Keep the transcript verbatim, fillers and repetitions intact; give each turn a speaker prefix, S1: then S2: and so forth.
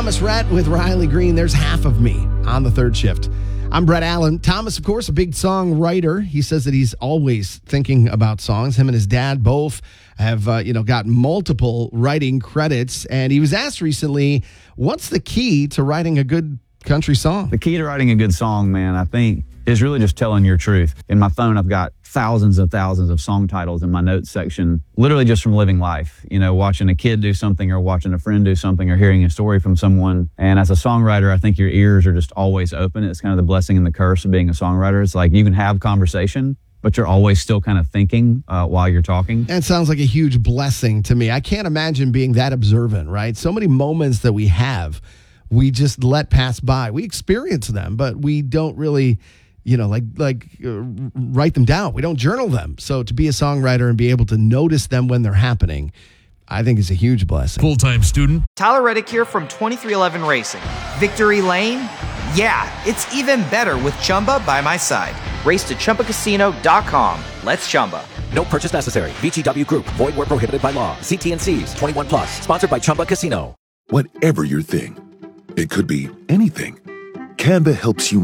S1: Thomas Rhett with Riley Green. There's Half of Me on the third shift. I'm Brett Allen. Thomas, of course, a big songwriter. He says that he's always thinking about songs. Him and his dad both have, uh, you know, got multiple writing credits. And he was asked recently, what's the key to writing a good country song?
S2: The key to writing a good song, man, I think, is really just telling your truth. In my phone, I've got thousands and thousands of song titles in my notes section, literally just from living life, you know, watching a kid do something or watching a friend do something or hearing a story from someone. And as a songwriter, I think your ears are just always open. It's kind of the blessing and the curse of being a songwriter. It's like you can have conversation, but you're always still kind of thinking uh, while you're talking.
S1: That sounds like a huge blessing to me. I can't imagine being that observant, right? So many moments that we have, we just let pass by. We experience them, but we don't really, you know, like like uh, write them down. We don't journal them. So to be a songwriter and be able to notice them when they're happening, I think is a huge blessing.
S3: Full-time student.
S4: Tyler Reddick here from twenty-three eleven Racing. Victory Lane? Yeah, it's even better with Chumba by my side. Race to Chumba Casino dot com. Let's Chumba.
S5: No purchase necessary. V G W Group. Void where prohibited by law. See T and C's. twenty-one plus. Sponsored by Chumba Casino.
S6: Whatever your thing, it could be anything. Canva helps you